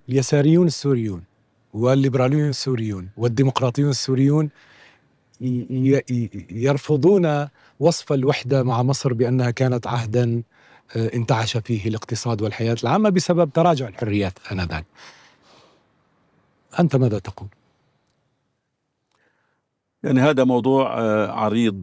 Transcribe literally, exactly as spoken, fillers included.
اليساريون السوريون والليبراليون السوريون والديمقراطيون السوريون يرفضون وصف الوحدة مع مصر بأنها كانت عهدا انتعش فيه الاقتصاد والحياة العامة بسبب تراجع الحريات آنذاك. أنت ماذا تقول؟ يعني هذا موضوع عريض